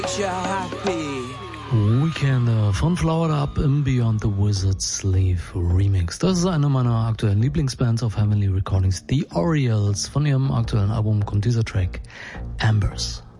Weekender von Flowered Up im Beyond the Wizard's Sleeve Remix. Das ist eine meiner aktuellen Lieblingsbands auf Heavenly Recordings, The Orioles. Von ihrem aktuellen Album kommt dieser Track Ambers.